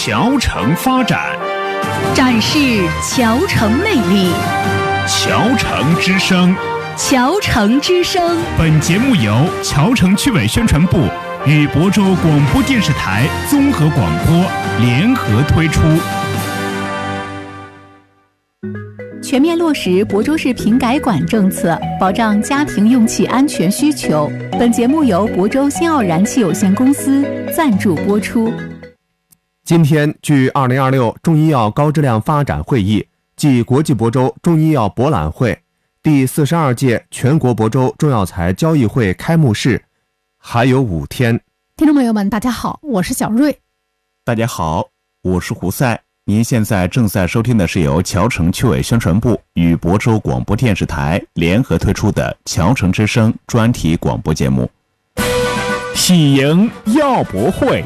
桥城发展， 展示桥城魅力。 桥城之声， 桥城之声。 本节目由桥城区委宣传部与亳州广播电视台综合广播联合推出。 全面落实亳州市瓶改管政策，保障家庭用气安全需求。本节目由亳州新奥燃气有限公司赞助播出。 今天，距2026中医药高质量发展会议暨国际亳州中医药博览会第42届全国亳州中药材交易会开幕式还有5天。 听众朋友们，大家好，我是小瑞。 大家好，我是胡赛。您现在正在收听的是由桥城区委宣传部与亳州广播电视台联合推出的桥城之声专题广播节目。 喜迎药博会，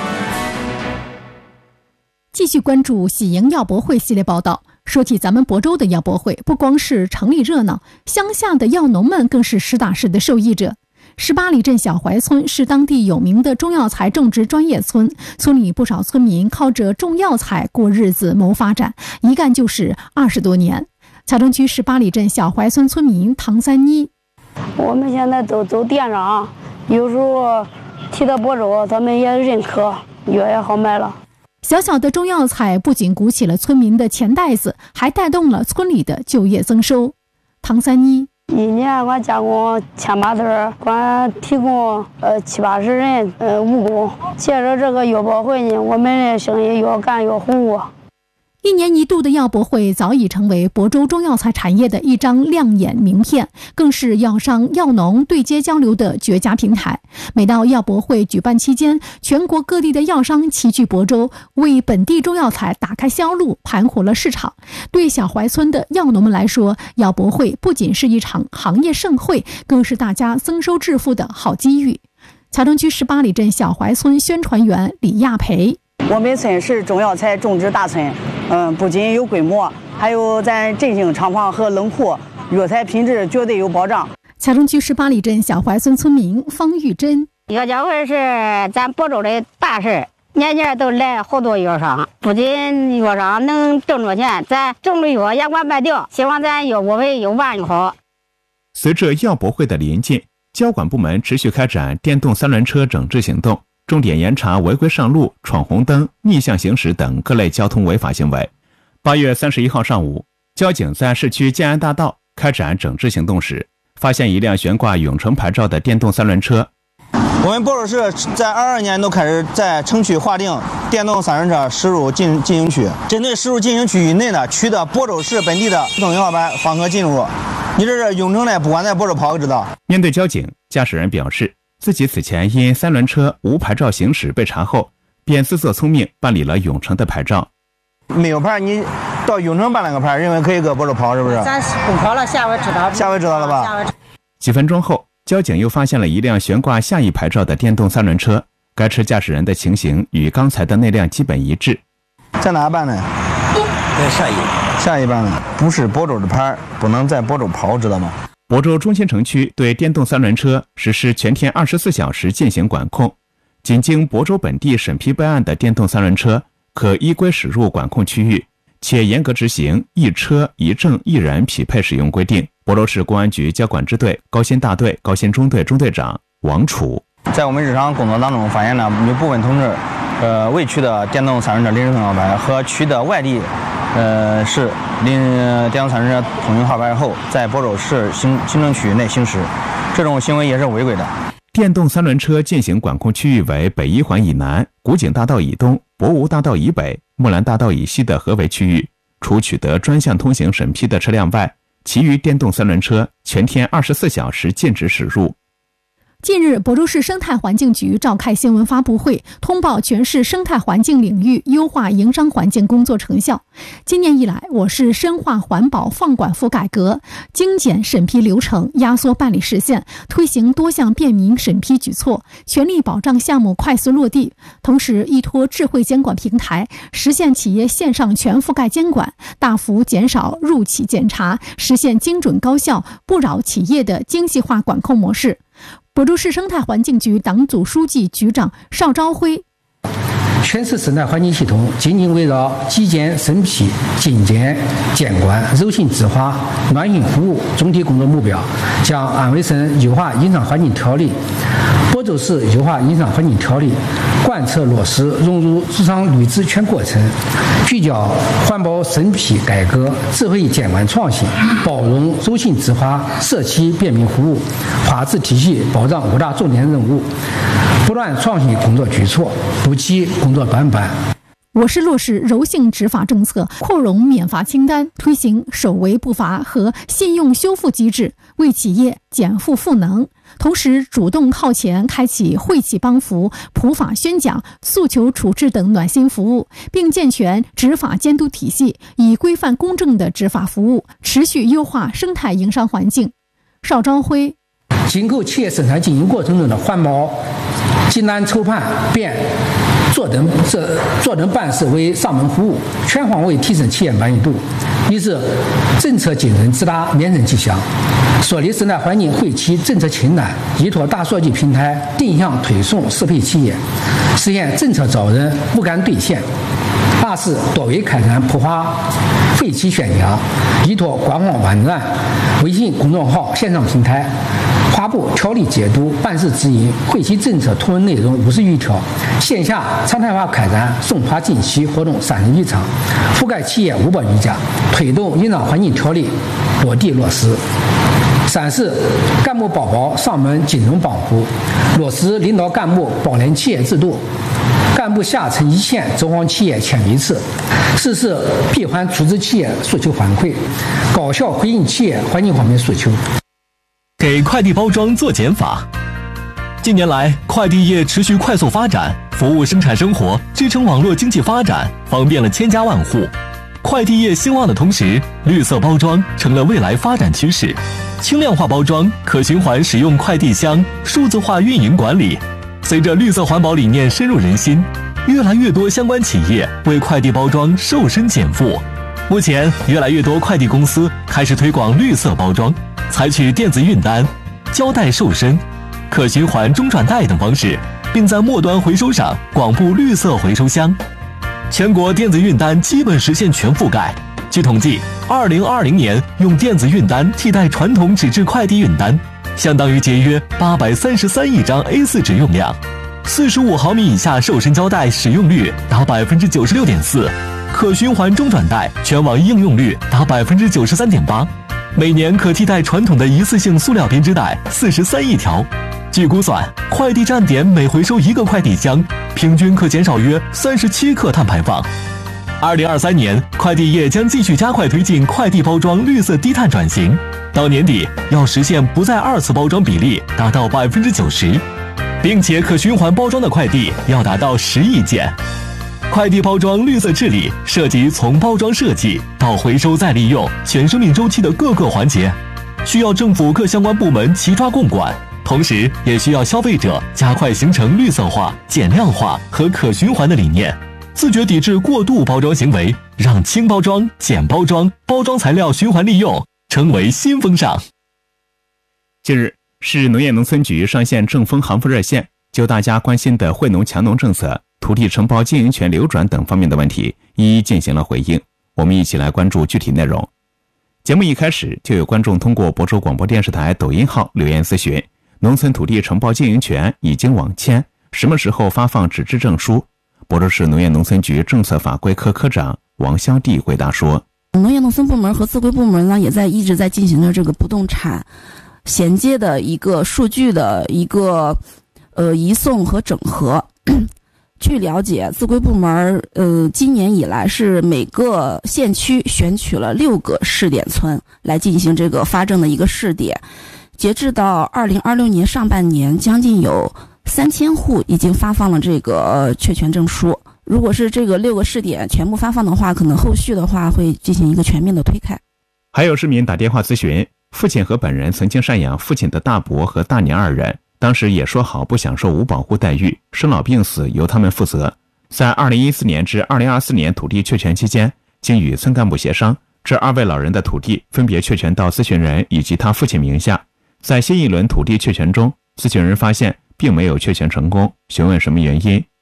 继续关注喜迎药博会系列报道。说起咱们亳州的药博会，不光是城里热闹，乡下的药农们更是实打实的受益者。18里镇小槐村是当地有名的中药材种植专业村，村里不少村民靠着种药材过日子谋发展，一干就是20多年。桥城区18里镇小槐村村民唐三妮， 我们现在都走电商，有时候提到亳州咱们也认可，药也好卖了。 小小的中药材不仅鼓起了村民的钱袋子，还带动了村里的就业增收。唐三妮， 一年我加工18吨，光提供70-80人务工。借着这个药博会呢，我们的生意越干越红火。 1年1度的药博会早已成为亳州中药材产业的一张亮眼名片，更是药商药农对接交流的绝佳平台。每到药博会举办期间，全国各地的药商齐聚亳州，为本地中药材打开销路，盘活了市场。对小槐村的药农们来说，药博会不仅是一场行业盛会，更是大家增收致富的好机遇。桥城区18里镇小槐村宣传员李亚培， 我们村是中药材种植大村，不仅有规模，还有咱振兴厂房和冷库，药材品质绝对有保障。 桥城区18里镇小槐村村民方玉珍， 药交会是咱亳州的大事，年年都来好多药商，不仅药商能挣着钱，咱种的药也管卖掉，希望咱药博会有办就好。 随着药博会的临近，交管部门持续开展电动三轮车整治行动，重点严查违规上路、闯红灯、逆向行驶等各类交通违法行为。8月31号上午，交警在市区建安大道开展整治行动时，发现一辆悬挂永城牌照的电动三轮车。 我们亳州市在22年都开始在城区划定电动三轮车驶入禁行区，针对驶入禁行区域内的取得亳州市本地的通行号牌方可进入。你这是永城的，不管在亳州跑，知道。 面对交警，驾驶人表示，自己此前因三轮车无牌照行驶被查后，便自作聪明办理了永城的牌照。 没有牌，你到永城办了个牌，认为可以搁亳州跑，是不是？ 咱不跑了，下回知道。 下回知道了吧？ 几分钟后，交警又发现了一辆悬挂下一牌照的电动三轮车，该车驾驶人的情形与刚才的那辆基本一致。 在哪办呢？在下一办呢，不是亳州的牌，不能在亳州跑，知道吗？ 亳州中心城区对电动三轮车实施全天24小时进行管控，仅经亳州本地审批备案的电动三轮车可依规驶入管控区域，且严格执行一车一证一人匹配使用规定。亳州市公安局交管支队高新大队高新中队中队长王楚， 在我们日常工作当中发现了有部分同志未取得电动三轮车临时通行号牌和取得外地市电动三轮车通行号牌后，在亳州市行政区内行驶，这种行为也是违规的。 电动三轮车进行管控区域为北一环以南、古井大道以东、博吴大道以北、木兰大道以西的合围区域，除取得专项通行审批的车辆外，其余电动三轮车全天24小时禁止驶入。 近日，亳州市生态环境局召开新闻发布会，通报全市生态环境领域优化营商环境工作成效。今年以来，我市深化环保放管服改革，精简审批流程，压缩办理时限，推行多项便民审批举措，全力保障项目快速落地。同时，依托智慧监管平台，实现企业线上全覆盖监管，大幅减少入企检查，实现精准高效、不扰企业的精细化管控模式。亳州市生态环境局党组书记局长邵朝辉， 全市生态环境系统紧紧围绕基建审批、精简监管、柔性执法、暖心服务总体工作目标，将安徽省优化营商环境条例、亳州市优化营商环境条例贯彻落实融入职场绿质全过程，聚焦环保审批改革、智慧监管创新、包容柔性执法、社企便民服务、法治体系保障5大重点任务，不断创新工作举措，补齐工作短板。 我市落实柔性执法政策，扩容免罚清单，推行守违不罚和信用修复机制，为企业减负赋能。同时，主动靠前开启惠企帮扶、普法宣讲、诉求处置等暖心服务，并健全执法监督体系，以规范公正的执法服务，持续优化生态营商环境。邵朝辉， 今后企业生产经营过程中的环保急难筹判变坐等办事为上门服务，全方位提升企业满意度，以是政策精准直达面人迹象。设立生态环境惠企政策清单，依托大数据平台定向推送适配企业，实现政策招人不敢兑现。大是多维开展普法惠企宣讲，依托官方网站、微信公众号线上平台发布条例解读、办事指引、惠企政策图文内容50余条，线下常态化开展送法近期活动30余场，覆盖企业500余家，推动营商环境条例落地落实。3是干部宝宝上门金融帮扶，落实领导干部保联企业制度，干部下沉一线走访企业千余次。4是闭环处置企业诉求反馈，高效回应企业环境方面诉求。 给快递包装做减法。近年来，快递业持续快速发展，服务生产生活，支撑网络经济发展，方便了千家万户。快递业兴旺的同时，绿色包装成了未来发展趋势。轻量化包装、可循环使用快递箱、数字化运营管理，随着绿色环保理念深入人心，越来越多相关企业为快递包装瘦身减负。目前，越来越多快递公司开始推广绿色包装，采取电子运单、胶带瘦身、可循环中转袋等方式，并在末端回收上广布绿色回收箱。全国电子运单基本实现全覆盖。据统计，2020年用电子运单替代传统纸质快递运单，相当于节约833亿张 A4 纸用量。45毫米以下瘦身胶带使用率达96.4%，可循环中转袋全网应用率达93.8%。每年可替代传统的一次性塑料编织袋43亿条。据估算，快递站点每回收1个快递箱，平均可减少约37克碳排放。2023年，快递业将继续加快推进快递包装绿色低碳转型，到年底要实现不再2次包装比例达到90%，并且可循环包装的快递要达到10亿件。快递包装绿色治理涉及从包装设计到回收再利用全生命周期的各个环节，需要政府各相关部门齐抓共管，同时也需要消费者加快形成绿色化、减量化和可循环的理念，自觉抵制过度包装行为，让轻包装、简包装、包装材料循环利用成为新风尚。 近日，市农业农村局上线正风行富热线，就大家关心的惠农强农政策、土地承包经营权流转等方面的问题一一进行了回应。我们一起来关注具体内容。节目一开始就有观众通过亳州广播电视台抖音号留言咨询，农村土地承包经营权已经网签，什么时候发放纸质证书？亳州市农业农村局政策法规科科长王肖娣回答说， 农业农村部门和自规部门呢，也一直在进行着这个不动产衔接的一个数据的一个移送和整合。据了解，自规部门今年以来是每个县区选取了6个试点村来进行这个发证的一个试点。截至到2026年上半年，将近有3000户已经发放了这个确权证书。如果是这个6个试点全部发放的话，可能后续的话会进行一个全面的推开。 还有市民打电话咨询，父亲和本人曾经赡养父亲的大伯和大娘2人，当时也说好不享受无保护待遇，生老病死由他们负责。在2014年至2024年土地确权期间，经与村干部协商，这2位老人的土地分别确权到咨询人以及他父亲名下。在新一轮土地确权中，咨询人发现并没有确权成功，询问什么原因。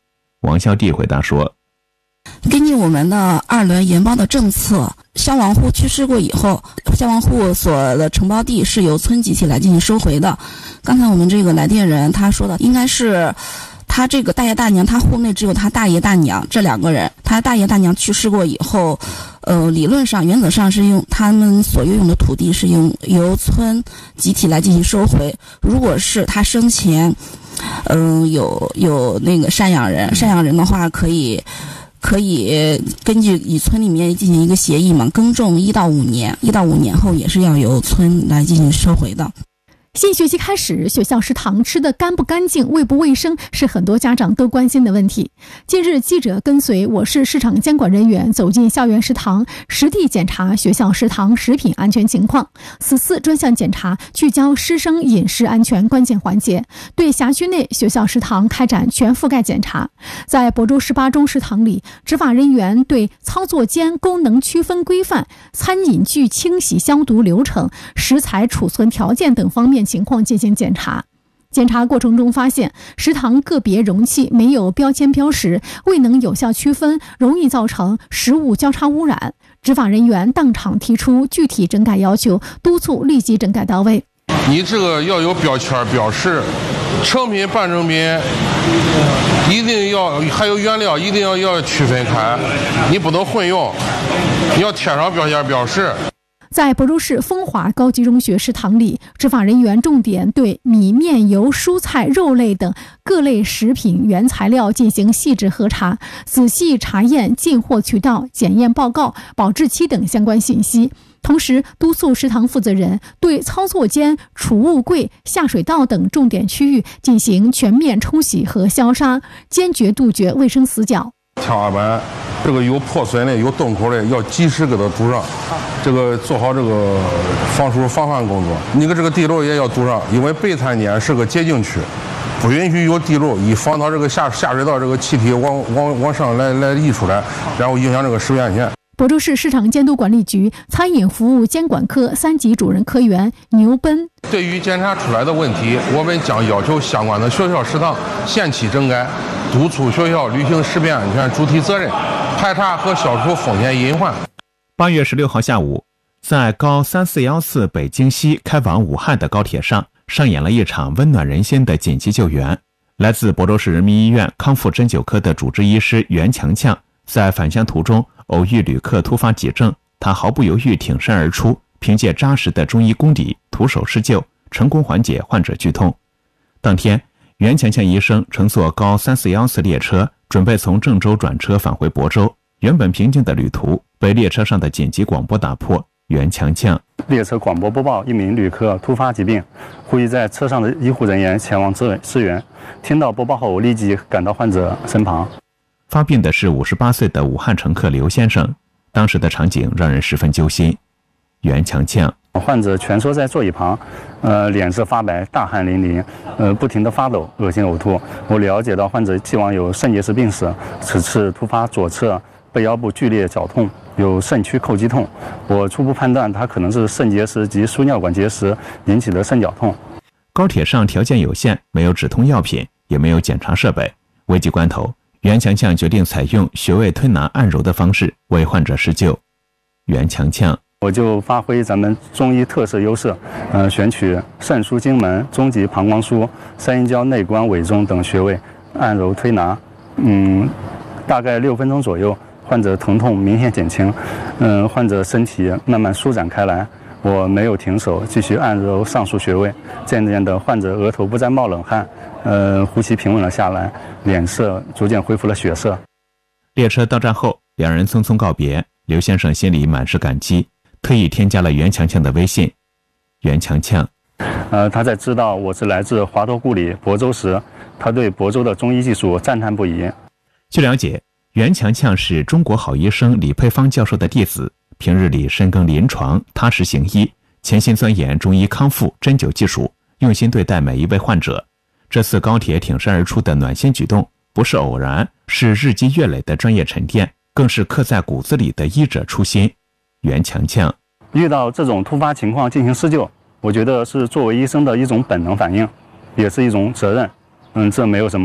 王孝娣回答说， 根据我们的2轮延包的政策，消亡户去世过以后，消亡户所的承包地是由村集体来进行收回的。刚才我们这个来电人他说的应该是他这个大爷大娘，他户内只有他大爷大娘这2个人，他大爷大娘去世过以后，理论上原则上是用他们所拥有的土地是由村集体来进行收回。如果是他生前有那个赡养人的话，可以根据与村里面进行一个协议嘛，耕种1到5年，1到5年后也是要由村来进行收回的。 新学期开始，学校食堂吃的干不干净、卫不卫生是很多家长都关心的问题。近日，记者跟随我市市场监管人员走进校园食堂，实地检查学校食堂食品安全情况。此次专项检查聚焦师生饮食安全关键环节，对辖区内学校食堂开展全覆盖检查。在亳州18中食堂里，执法人员对操作间功能区分规范、餐饮具清洗消毒流程、食材储存条件等方面情况进行检查。检查过程中发现，食堂个别容器没有标签标识，未能有效区分，容易造成食物交叉污染。执法人员当场提出具体整改要求，督促立即整改到位。 你这个要有标签标识，成品半成品一定要，还有原料一定要区分开，你不能混用，你要贴上标签标识。 在亳州市风华高级中学食堂里，执法人员重点对米面油、蔬菜、肉类等各类食品原材料进行细致核查，仔细查验进货渠道、检验报告、保质期等相关信息。同时，督促食堂负责人对操作间、储物柜、下水道等重点区域进行全面冲洗和消杀，坚决杜绝卫生死角。 天花板这个有破损的、有洞口的，要及时给它堵上，这个做好这个防暑防范工作。你个这个地漏也要堵上，因为备餐间是个洁净区，不允许有地漏，以防到这个下水道这个气体往上来溢出来，然后影响这个食品安全。 亳州市市场监督管理局餐饮服务监管科3级主任科员牛奔， 对于检查出来的问题，我们将要求相关的学校食堂限期整改，督促学校履行食品安全主体责任，排查和消除风险隐患。 8月16号下午，在高3414北京西开往武汉的高铁上，上演了一场温暖人心的紧急救援。来自亳州市人民医院康复针灸科的主治医师袁强强，在返乡途中偶遇旅客突发急症，他毫不犹豫挺身而出，凭借扎实的中医功底，徒手施救，成功缓解患者剧痛。当天，袁强强医生乘坐高3414列车，准备从郑州转车返回亳州。原本平静的旅途被列车上的紧急广播打破。袁强强， 列车广播播报一名旅客突发疾病，呼吁在车上的医护人员前往支援。听到播报后，我立即赶到患者身旁。 发病的是58岁的武汉乘客刘先生，当时的场景让人十分揪心。袁强强， 患者蜷缩在座椅旁，脸色发白，大汗淋漓，不停地发抖，恶心呕吐。我了解到患者既往有肾结石病史，此次突发左侧背腰部剧烈绞痛，有肾区叩击痛。我初步判断他可能是肾结石及输尿管结石引起的肾绞痛。 高铁上条件有限，没有止痛药品，也没有检查设备。危急关头，袁强强决定采用穴位推拿按揉的方式为患者施救。袁强强， 我就发挥咱们中医特色优势，选取肾腧经门、中极膀胱腧、三阴交内关委中等穴位按揉推拿，大概6分钟左右，患者疼痛明显减轻，患者身体慢慢舒展开来。我没有停手，继续按揉上述穴位，渐渐的患者额头不再冒冷汗，呼吸平稳了下来，脸色逐渐恢复了血色。 列车到站后，两人匆匆告别。刘先生心里满是感激，特意添加了袁强强的微信。袁强强， 他在知道我是来自华佗故里亳州时，他对亳州的中医技术赞叹不已。 据了解，袁强强是中国好医生李佩芳教授的弟子，平日里深耕临床，踏实行医，潜心钻研中医康复针灸技术，用心对待每一位患者。这次高铁挺身而出的暖心举动，不是偶然，是日积月累的专业沉淀，更是刻在骨子里的医者初心。袁强强， 遇到这种突发情况进行施救，我觉得是作为医生的一种本能反应，也是一种责任。这没有什么。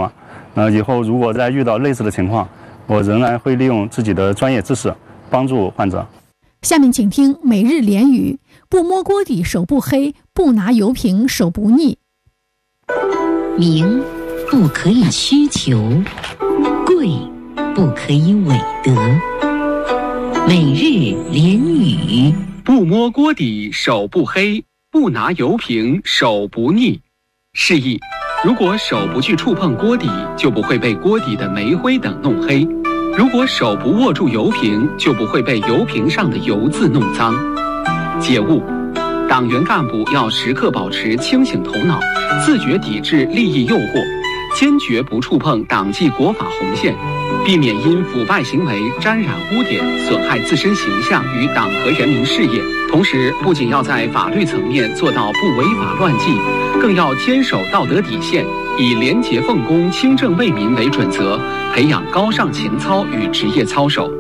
以后如果再遇到类似的情况，我仍然会利用自己的专业知识帮助患者。 下面请听每日联语：不摸锅底手不黑，不拿油瓶手不腻。 名不可以虚求，贵不可以伪德。每日联语： 不摸锅底手不黑，不拿油瓶手不腻。示意，如果手不去触碰锅底，就不会被锅底的煤灰等弄黑；如果手不握住油瓶，就不会被油瓶上的油渍弄脏。解悟：党员干部要时刻保持清醒头脑，自觉抵制利益诱惑，坚决不触碰党纪国法红线，避免因腐败行为沾染污点，损害自身形象与党和人民事业。同时，不仅要在法律层面做到不违法乱纪，更要坚守道德底线，以廉洁奉公、清正为民为准则，培养高尚情操与职业操守。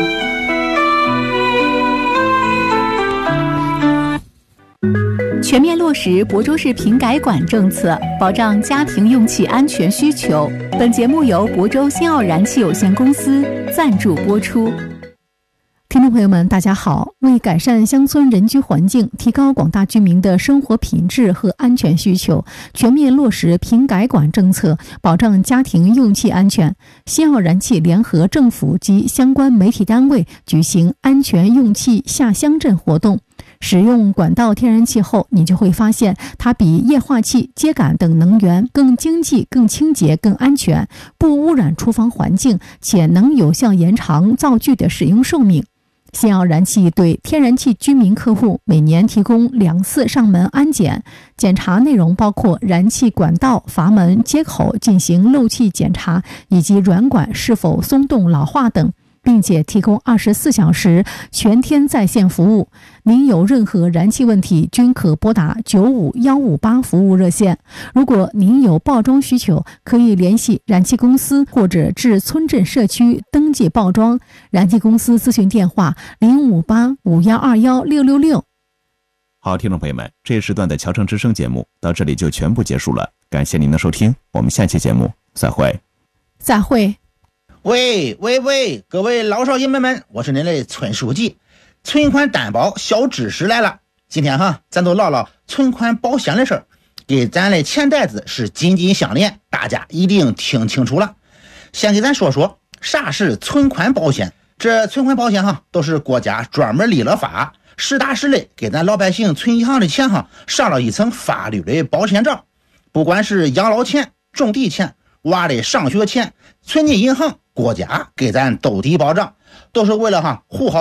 全面落实亳州市瓶改管政策，保障家庭用气安全需求。本节目由亳州新奥燃气有限公司赞助播出。 听众朋友们，大家好！为改善乡村人居环境，提高广大居民的生活品质和安全需求，全面落实瓶改管政策，保障家庭用气安全，新奥燃气联合政府及相关媒体单位举行安全用气下乡镇活动。使用管道天然气后，你就会发现它比液化气、秸秆等能源更经济、更清洁、更安全，不污染厨房环境，且能有效延长灶具的使用寿命。新奥燃气对天然气居民客户每年提供2次上门安检，检查内容包括燃气管道、阀门、接口进行漏气检查，以及软管是否松动老化等，并且提供24小时全天在线服务。您有任何燃气问题，均可拨打95158服务热线。如果您有报装需求，可以联系燃气公司或者至村镇社区登记报装。燃气公司咨询电话058-5121-666。 好，听众朋友们，这一时段的侨城之声节目到这里就全部结束了，感谢您的收听，我们下期节目再会。 再会。 喂，各位老少爷们，我是您的村书记。存款担保小知识来了，今天咱都唠唠存款保险的事儿，给咱的钱袋子是紧紧相连，大家一定听清楚了。先给咱说说啥是存款保险。这存款保险都是国家专门立了法，实打实的给咱老百姓存银行的钱上了一层法律的保险罩。不管是养老钱、种地钱、娃的上学钱，存进银行，国家给咱兜底保障，都是为了护好